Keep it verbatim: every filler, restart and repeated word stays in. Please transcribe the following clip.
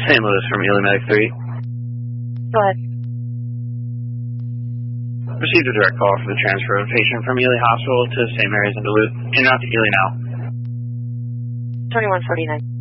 Saint Louis from Ely Medic three. Go ahead. Received a direct call for the transfer of a patient from Ely Hospital to Saint Mary's in Duluth. In and out to Ely now. twenty-one forty-nine.